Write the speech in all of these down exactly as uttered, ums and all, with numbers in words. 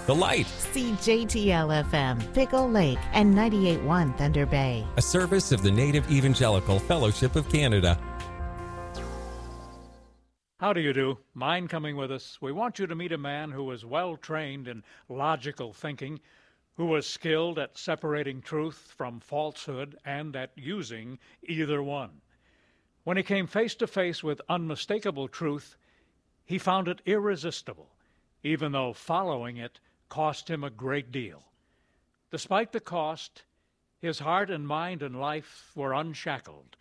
The Light. C J T L F M, Pickle Lake, and ninety-eight point one Thunder Bay. A service of the Native Evangelical Fellowship of Canada. How do you do? Mind coming with us? We want you to meet a man who was well trained in logical thinking, who was skilled at separating truth from falsehood and at using either one. When he came face to face with unmistakable truth, he found it irresistible, even though following it cost him a great deal. Despite the cost, his heart and mind and life were unshackled.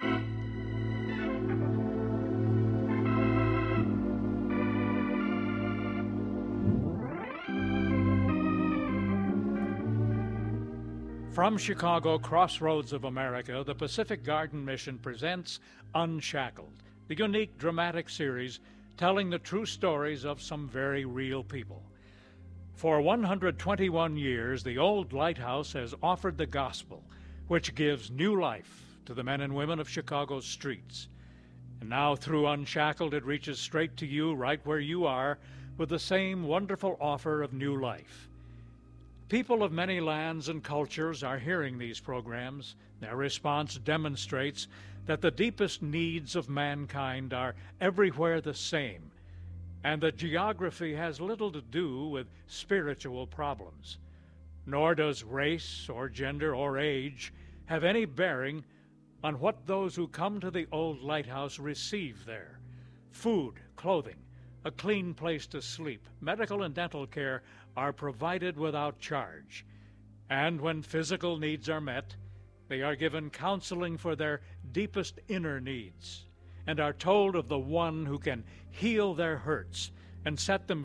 From Chicago, Crossroads of America, the Pacific Garden Mission presents Unshackled, the unique dramatic series telling the true stories of some very real people. For one hundred twenty-one years, the old lighthouse has offered the gospel, which gives new life to the men and women of Chicago's streets. And now, through Unshackled, it reaches straight to you right where you are with the same wonderful offer of new life. People of many lands and cultures are hearing these programs. Their response demonstrates that the deepest needs of mankind are everywhere the same, and that geography has little to do with spiritual problems. Nor does race or gender or age have any bearing on what those who come to the old lighthouse receive there. Food, clothing, a clean place to sleep, medical and dental care are provided without charge. And when physical needs are met, they are given counseling for their deepest inner needs and are told of the one who can heal their hurts and set them